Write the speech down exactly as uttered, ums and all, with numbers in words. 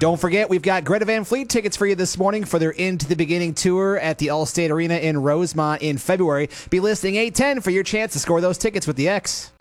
Don't forget, we've got Greta Van Fleet tickets for you this morning for their Into the Beginning tour at the Allstate Arena in Rosemont in February. Be listening eight ten for your chance to score those tickets with the X.